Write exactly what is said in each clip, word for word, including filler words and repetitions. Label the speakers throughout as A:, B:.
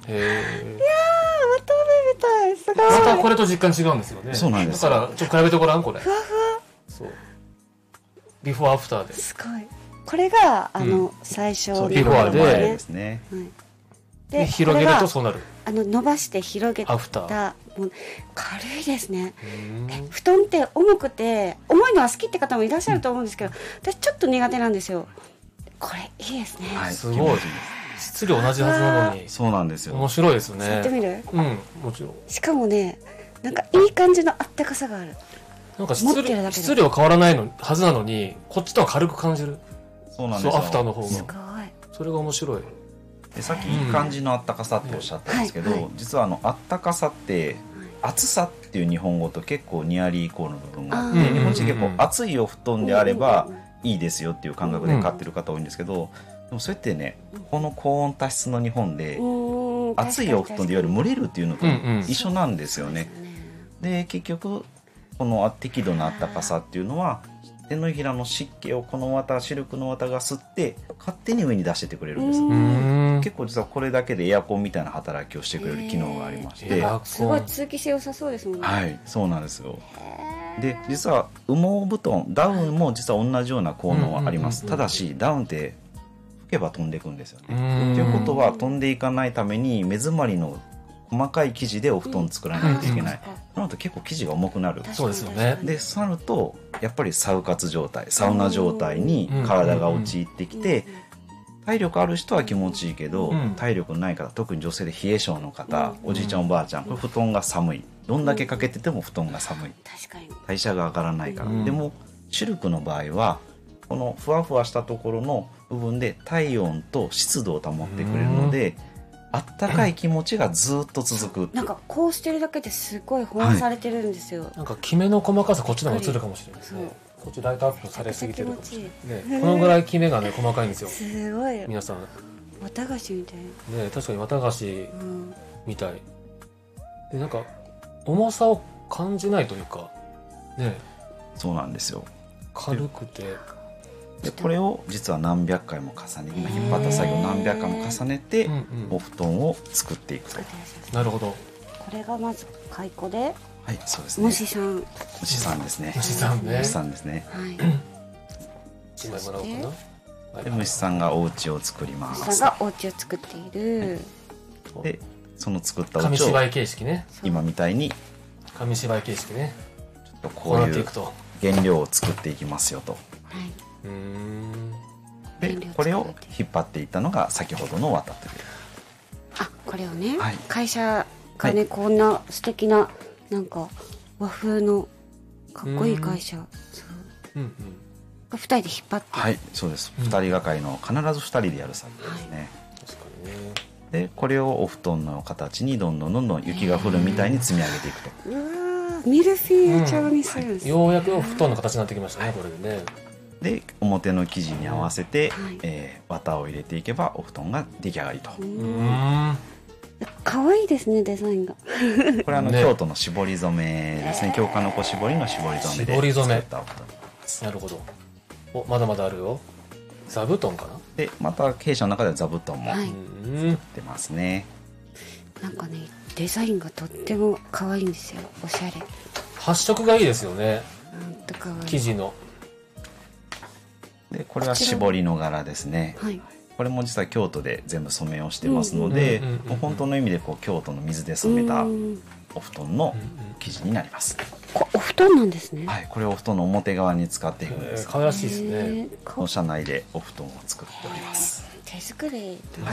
A: へえ。いやー、
B: 綿飴みたい。すごい。
A: またこれと実感違うんですよね。
C: そうなんです。
A: だからちょっと比べてごらんこれ。
B: ふわふわ。
A: そう。ビフォーアフターで。
B: すごい。これがあの、うん、最初の
A: ビフォーで
C: ですね。
B: はい。
A: で広げるとそうなる。
B: あの伸ばして広げた
A: アフター。
B: もう軽いですね。え布団って重くて重いのは好きって方もいらっしゃると思うんですけど、私ちょっと苦手なんですよ。これいいですね。
A: はい、すごい。質量同じはずなのに。
C: そうなんですよ。
A: 面白いですね。
B: やってみる？
A: うん、もちろん。
B: しかもね、なんかいい感じのあったかさがある。
A: なんか質量質量変わらないのはずなのに、こっちとは軽く感じる。
C: そうなんですよ。
A: アフターの方が。
B: すごい。
A: それが面白い。
C: でさっきいい感じのあったかさっておっしゃったんですけど、うんはいはい、実はあのあったかさって暑さっていう日本語と結構ニアリーイコールの部分があって、日本人結構暑いお布団であればいいですよっていう感覚で買ってる方多いんですけど、でもそうやってね、この高温多湿の日本で暑いお布団でいわゆる蒸れるっていうのと一緒なんですよね。で結局この適度なあったかさっていうのは手のひらの湿気をこの綿シルクの綿が吸って勝手に上に出しててくれるんです。結構実はこれだけでエアコンみたいな働きをしてくれる機能がありまして、
B: すごい通気性良さそうですもんね。
C: はい、そうなんですよ。で実は羽毛布団ダウンも実は同じような効能はあります。ただしダウンって吹けば飛んでいくんですよね。ということは飛んでいかないために目詰まりの細かい生地でお布団作らないといけない。その後結構生地が重くなる。
A: そうですよね。
C: でそうなるとやっぱりサウ活状態サウナ状態に体が陥ってきて、体力ある人は気持ちいいけど、うん、体力ない方特に女性で冷え性の方、うん、おじいちゃんおばあちゃんこれ布団が寒い、どんだけかけてても布団が寒い、
B: 確かに
C: 代謝が上がらないから、うん、でもシルクの場合はこのふわふわしたところの部分で体温と湿度を保ってくれるので、あったかい気持ちがずっと続く。
B: なんかこうしてるだけですごい保温されてるんですよ、はい、
A: なんかキメの細かさこっちの方が映るかもしれないですね。こっちライトアップされすぎてるかもしれない、ね、このぐらいキメがね細かいんですよ。
B: すごい
A: 皆さん
B: 綿菓子みたい
A: ね、確かに綿菓子みたい、うん、でなんか重さを感じないというかね。
C: そうなんですよ。
A: 軽くて
C: でこれを実は何百回も重ね今引っ張った作業を何百回も重ねてお布団を作っていくと。
A: なるほど。
B: これがまず蚕で、
C: はい、そうですね。
B: 虫さん
C: 虫さんですね。
A: 虫さんね。
C: 虫さんですね。
B: はい。
A: 一枚もらおうかな。
C: で虫さんがお家を作ります。
B: 虫さんがお家を作っている。
C: はい、でその作ったお家を
A: 紙芝居形式ね。
C: 今みたいに
A: 紙芝居形式ね。
C: ちょっとこういう原料を作っていきますよと。はい。
A: うーん
C: でこれを引っ張っていったのが先ほどの綿という。
B: あ、これをね、
C: はい、
B: 会社がね、はい、こんな素敵ななんか和風のかっこいい会社、うんうん、ふたりで引っ張って、
C: はいそうです、うん、ふたりがかりの必ずふたりでやる作業ですね、はい、確かにね。でこれをお布団の形にどんどんどんどん雪が降るみたいに積み上げていくと。
B: うわミルフィーユ調にするんです、ね、
A: うんはい、ようやくお布団の形になってきましたね、はい、これでね。
C: で表の生地に合わせて、はいえー、綿を入れていけばお布団が出来上がりと。うーん
B: 可愛いですねデザインが
C: これあの、ね、京都の絞り染めですね。京鹿の子絞りの絞り染めで
A: 絞り染め
C: 作ったお布団です。
A: なるほど。おまだまだあるよ。座布団かな。
C: でまた弊社の中では座布団も作ってますね、
B: はい、なんかねデザインがとっても可愛いんですよ。おしゃれ。
A: 発色がいいですよね。
B: なんとか
A: 生地の
C: でこれは絞りの柄ですね、はい、これも実は京都で全部染めをしてますので本当の意味でこう京都の水で染めたお布団の生地になります。
B: こお布団なんですね。
C: はい、これをお布団の表側に使っていくんです。
A: 可愛らしいですね。
C: 社内でお布団を作っております。
B: 手作り、
C: はい、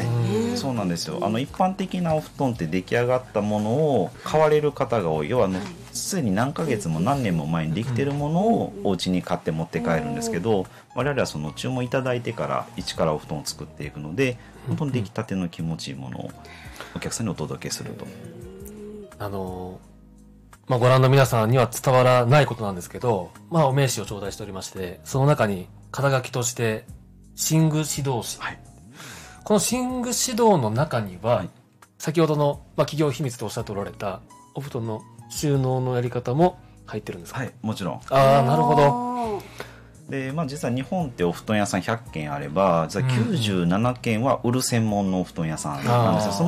C: そうなんですよ。あの一般的なお布団って出来上がったものを買われる方が多い。要はあのすでに何ヶ月も何年も前にできてるものをお家に買って持って帰るんですけど、我々はその注文いただいてから一からお布団を作っていくので、本当に出来たての気持ちいいものをお客さんにお届けすると。
A: あのまあ、ご覧の皆さんには伝わらないことなんですけど、まあ、お名刺を頂戴しておりまして、その中に肩書きとして寝具指導士、はい、この寝具指導の中には、はい、先ほどの、まあ、企業秘密とおっしゃっておられたお布団の収納のやり方も入ってるんですか？
C: はい、もちろん。
A: ああ、なるほど。
C: で、まあ、実は日本ってお布団屋さんひゃっけんあれば実はきゅうじゅうななけんは売る専門のお布団屋さんなんですよ。